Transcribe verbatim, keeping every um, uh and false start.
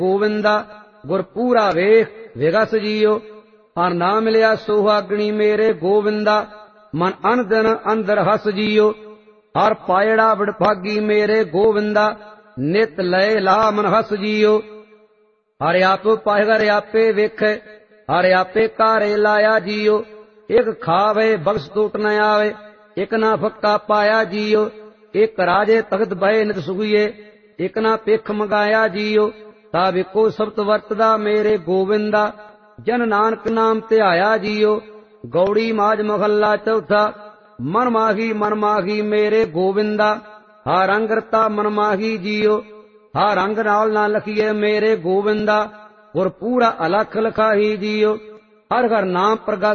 ਗੋਵਿੰਦਾ ਗੁਰ ਪੂਰਾ ਵੇਖ ਵਿਗਸ ਜੀਓ। ਹਰ ਨਾਮ ਮਿਲਿਆ ਸੁਹਾਗਣੀ ਮੇਰੇ ਗੋਵਿੰਦਾ ਮਨ ਅਨ ਦਿਨ ਅੰਦਰ ਹਸ ਜੀਓ। ਹਰ ਪਾਇੜਾ ਵਡਭਾਗੀ ਮੇਰੇ ਗੋਵਿੰਦਾ ਨਿਤ ਲਏ ਲਾ ਮਨ ਹਸ ਜੀਓ। ਹਰ ਆਪ ਪਾਇਗਰ ਆਪੇ ਵੇਖੇ ਹਰ ਆਪੇ ਕਾਰੇ ਲਾਇਆ ਜੀਓ। ਇੱਕ ਖਾਵੇ ਬਖਸ਼ ਟੂਟ ਨ ਆਵੇ ਇੱਕ ਨਾ ਫੱਕਾ ਪਾਇਆ ਜੀਓ। ਇੱਕ ਰਾਜੇ ਤਖਤ ਬਹਿ ਨਿਤ ਸੁਖੀਏ ਇੱਕ ਨਾ ਪਿੱਖ ਮੰਗਾਇਆ ਜੀਓ। ਤਾ ਇੱਕੋ ਸਬਤ ਵਰਤਦਾ ਮੇਰੇ ਗੋਵਿੰਦਾ ਜਨ ਨਾਨਕ ਨਾਮ ਧਿਆਇਆ ਜੀਓ। ਗੌੜੀ ਮਾਜ ਮਹੱਲਾ ਚੌਥਾ। ਮਨ ਮਾਹੀ ਮਨ ਮਾਹੀ ਮੇਰੇ ਗੋਵਿੰਦਾ ਹਰ ਰੰਗ ਰਤਾ ਮਨ ਮਾਹੀ ਜੀਓ। ਹਰ ਰੰਗ ਨਾਲ ਨਾ ਲਖੀਏ ਮੇਰੇ ਗੋਵਿੰਦਾ ਗੁਰ ਪੂਰਾ ਅਲਖ ਲਖਾਹੀ ਜੀਓ। ਹਰ ਹਰ ਨਾਮ ਪ੍ਰਗਟ